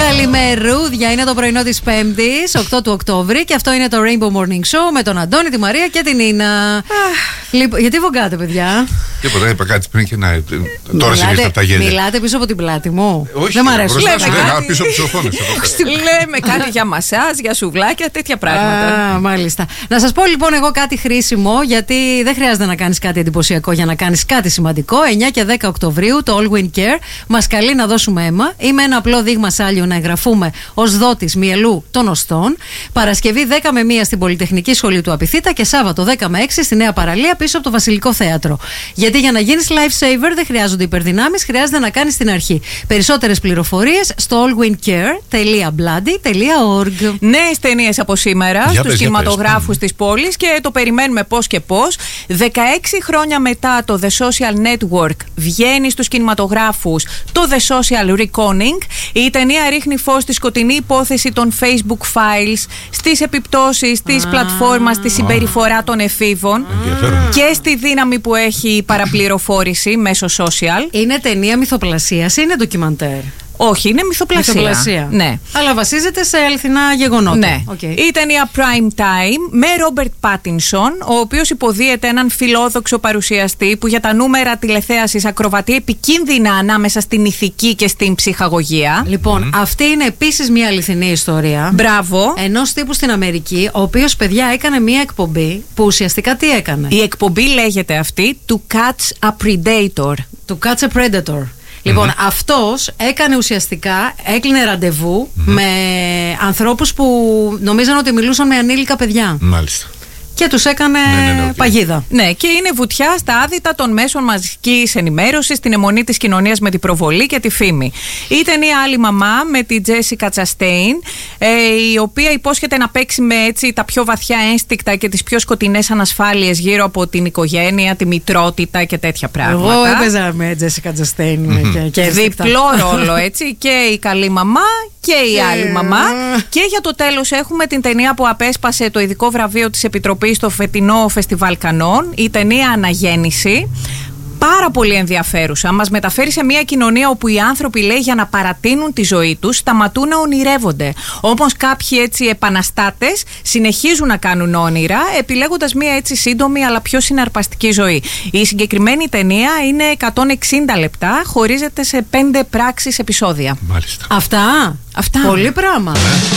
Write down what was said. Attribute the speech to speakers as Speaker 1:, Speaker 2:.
Speaker 1: Καλημερούδια, είναι το πρωινό της Πέμπτης, 8 του Οκτώβρη, και αυτό είναι το Rainbow Morning Show με τον Αντώνη, τη Μαρία και την Νίνα. Λοιπόν, γιατί βογκάτε, παιδιά?
Speaker 2: Τίποτα, είπα κάτι πριν και να. Τώρα συνήθω από τα γέλια.
Speaker 1: Μιλάτε πίσω από την πλάτη μου.
Speaker 2: Όχι,
Speaker 1: δεν μ' αρέσει.
Speaker 2: Πίσω από τις οθόνες.
Speaker 3: Λέμε κάτι για μασάζ, για σουβλάκια, τέτοια πράγματα.
Speaker 1: Μάλιστα. Να σας πω λοιπόν εγώ κάτι χρήσιμο, γιατί δεν χρειάζεται να κάνεις κάτι εντυπωσιακό για να κάνεις κάτι σημαντικό. 9 και 10 Οκτωβρίου το All Wind Care μας καλεί να δώσουμε αίμα. Είμαι ένα απλό δείγμα σάλιου να εγγραφούμε ως δότης μυελού των οστών. Παρασκευή 10 με 1 στην Πολυτεχνική Σχολή του Απιθύτα και Σάββατο 10 με 6 στη Νέα Παραλία πίσω από το Βασιλικό Θέατρο. Γιατί για να γίνεις lifesaver δεν χρειάζονται υπερδυνάμεις, χρειάζεται να κάνεις την αρχή. Περισσότερες πληροφορίες στο allwindcare.bloody.org.
Speaker 3: Νέες ταινίες από σήμερα στους κινηματογράφους της πόλης και το περιμένουμε πώς και πώς. 16 χρόνια μετά το The Social Network βγαίνει στους κινηματογράφους το The Social Reckoning. Η ταινία ρίχνει φως στη σκοτεινή υπόθεση των Facebook Files, στις επιπτώσεις της πλατφόρμας, στη συμπεριφορά των εφήβων και στη δύναμη που έχει η παραπληροφόρηση μέσω social.
Speaker 1: Είναι ταινία μυθοπλασίας, είναι ντοκιμαντέρ?
Speaker 3: Όχι, είναι μυθοπλασία. Ναι.
Speaker 1: Αλλά βασίζεται σε αληθινά γεγονότα.
Speaker 3: Ναι. Η ταινία Prime Time με Robert Pattinson, ο οποίος υποδίεται έναν φιλόδοξο παρουσιαστή που για τα νούμερα τηλεθέασης ακροβατεί επικίνδυνα ανάμεσα στην ηθική και στην ψυχαγωγία.
Speaker 1: Λοιπόν, αυτή είναι επίσης μια αληθινή ιστορία.
Speaker 3: Μπράβο.
Speaker 1: Ενός τύπου στην Αμερική, ο οποίος, παιδιά, έκανε μια εκπομπή που ουσιαστικά τι έκανε?
Speaker 3: Η εκπομπή λέγεται αυτή To Catch a Predator.
Speaker 1: To Catch a Predator. Λοιπόν, αυτός έκανε ουσιαστικά, έκλεινε ραντεβού με ανθρώπους που νομίζαν ότι μιλούσαν με ανήλικα παιδιά.
Speaker 2: Μάλιστα.
Speaker 1: Και τους έκανε παγίδα.
Speaker 3: Ναι, και είναι βουτιά στα άδυτα των μέσων μαζικής ενημέρωσης, την αιμονή της κοινωνίας με την προβολή και τη φήμη. Η ταινία Άλλη Μαμά με τη Τζέσικα Τσαστέιν, η οποία υπόσχεται να παίξει με έτσι τα πιο βαθιά ένστικτα και τις πιο σκοτεινές ανασφάλειες γύρω από την οικογένεια, τη μητρότητα και τέτοια πράγματα.
Speaker 1: Εγώ έπαιζα με Τζέσικα Τσαστέιν και
Speaker 3: διπλό ρόλο, έτσι, και η καλή μαμά και η άλλη μαμά. Και για το τέλος έχουμε την ταινία που απέσπασε το ειδικό βραβείο της Επιτροπής στο φετινό Φεστιβάλ Κανών, η ταινία Αναγέννηση. Πάρα πολύ ενδιαφέρουσα. Μας μεταφέρει σε μια κοινωνία όπου οι άνθρωποι, λέει, για να παρατείνουν τη ζωή τους σταματούν να ονειρεύονται. Όμως κάποιοι έτσι επαναστάτες συνεχίζουν να κάνουν όνειρα, επιλέγοντας μια έτσι σύντομη αλλά πιο συναρπαστική ζωή. Η συγκεκριμένη ταινία είναι 160 λεπτά, χωρίζεται σε 5 πράξεις επεισόδια.
Speaker 2: Μάλιστα.
Speaker 1: Αυτά. Πολύ πράγμα.